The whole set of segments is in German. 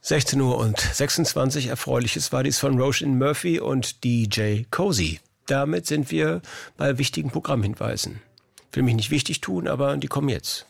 16:26 Uhr. Erfreuliches war dies von Roisin Murphy und DJ Cozy. Damit sind wir bei wichtigen Programmhinweisen. Ich will mich nicht wichtig tun, aber die kommen jetzt.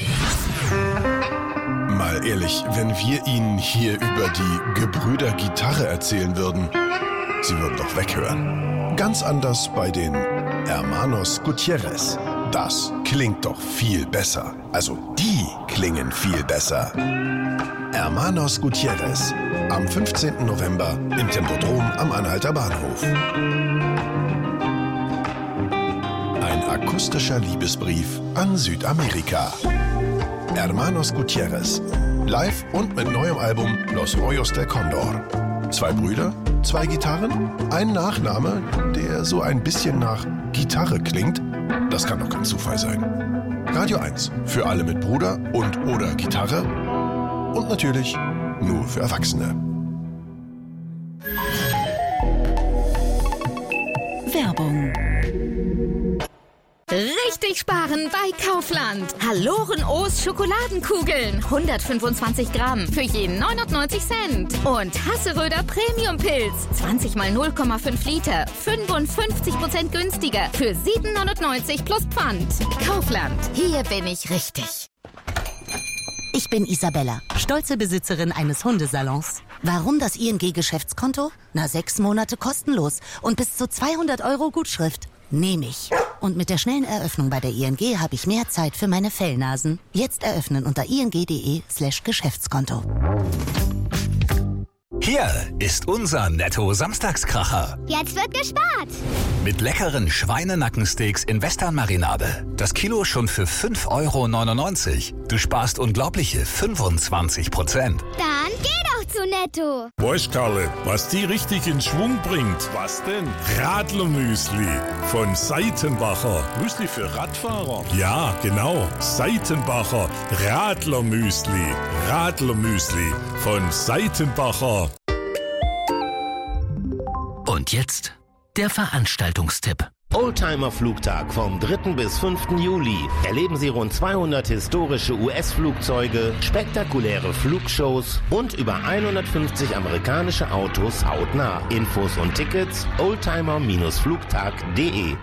Mal ehrlich, wenn wir Ihnen hier über die Gebrüder Gitarre erzählen würden, Sie würden doch weghören. Ganz anders bei den Hermanos Gutierrez. Das klingt doch viel besser. Also die klingen viel besser. Hermanos Gutierrez. Am 15. November im Tempodrom am Anhalter Bahnhof. Ein akustischer Liebesbrief an Südamerika. Hermanos Gutierrez. Live und mit neuem Album Los Rollos del Condor. 2 Brüder, 2 Gitarren, ein Nachname, der so ein bisschen nach Gitarre klingt. Das kann doch kein Zufall sein. Radio 1 für alle mit Bruder und oder Gitarre und natürlich nur für Erwachsene. Werbung. Richtig sparen bei Kaufland. Haloren-O's Schokoladenkugeln. 125 Gramm für jeden 99 Cent. Und Hasseröder Premium-Pilz. 20 mal 0,5 Liter. 55% günstiger. Für 7,99 plus Pfand. Kaufland. Hier bin ich richtig. Ich bin Isabella, stolze Besitzerin eines Hundesalons. Warum das ING-Geschäftskonto? 6 Monate kostenlos und bis zu 200 € Gutschrift. Nehme ich. Und mit der schnellen Eröffnung bei der ING habe ich mehr Zeit für meine Fellnasen. Jetzt eröffnen unter ing.de/Geschäftskonto. Hier ist unser Netto-Samstagskracher. Jetzt wird gespart. Mit leckeren Schweinenackensteaks in Western-Marinade. Das Kilo schon für 5,99 €. Du sparst unglaubliche 25%. Dann geh doch zu Netto. Weißt Karle, was die richtig in Schwung bringt? Was denn? Radlermüsli von Seitenbacher. Müsli für Radfahrer? Ja, genau. Seitenbacher Radlermüsli. Radlermüsli von Seitenbacher. Und jetzt der Veranstaltungstipp. Oldtimer-Flugtag vom 3. bis 5. Juli. Erleben Sie rund 200 historische US-Flugzeuge, spektakuläre Flugshows und über 150 amerikanische Autos hautnah. Infos und Tickets oldtimer-flugtag.de.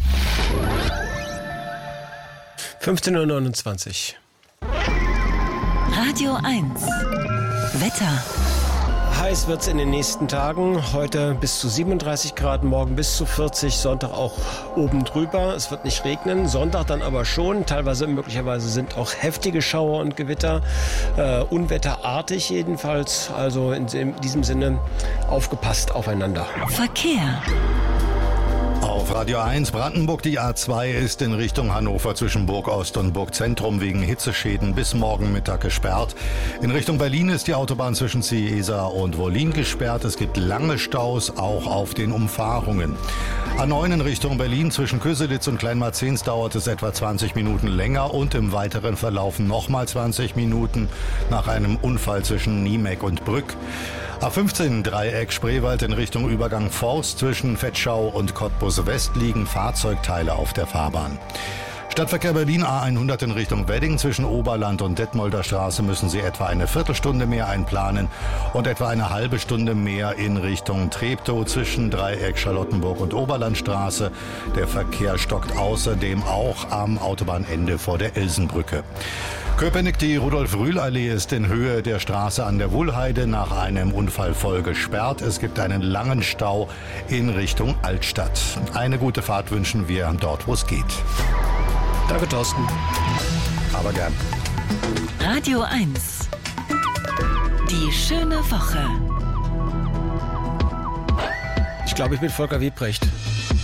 15:29 Uhr. Radio 1. Wetter. Heiß wird es in den nächsten Tagen. Heute bis zu 37 Grad, morgen bis zu 40, Sonntag auch oben drüber. Es wird nicht regnen, Sonntag dann aber schon. Teilweise möglicherweise sind auch heftige Schauer und Gewitter, unwetterartig jedenfalls. Also in diesem Sinne aufgepasst aufeinander. Verkehr. Auf Radio 1 Brandenburg, die A2 ist in Richtung Hannover zwischen Burgost und Burgzentrum wegen Hitzeschäden bis morgen Mittag gesperrt. In Richtung Berlin ist die Autobahn zwischen Ciesa und Wollin gesperrt. Es gibt lange Staus, auch auf den Umfahrungen. A9 in Richtung Berlin zwischen Köselitz und Kleinmarzens dauert es etwa 20 Minuten länger und im weiteren Verlauf nochmal 20 Minuten nach einem Unfall zwischen Niemeck und Brück. A15 Dreieck Spreewald in Richtung Übergang Forst zwischen Vetschau und Cottbus West liegen Fahrzeugteile auf der Fahrbahn. Stadtverkehr Berlin A100 in Richtung Wedding zwischen Oberland und Detmolder Straße müssen Sie etwa eine Viertelstunde mehr einplanen und etwa eine halbe Stunde mehr in Richtung Treptow zwischen Dreieck Charlottenburg und Oberlandstraße. Der Verkehr stockt außerdem auch am Autobahnende vor der Ilsenbrücke. Köpenick, die Rudolf-Rühl-Allee ist in Höhe der Straße an der Wuhlheide nach einem Unfall voll gesperrt. Es gibt einen langen Stau in Richtung Altstadt. Eine gute Fahrt wünschen wir dort, wo es geht. Danke, Thorsten. Aber gern. Radio 1. Die schöne Woche. Ich glaube, ich bin Volker Wiebrecht.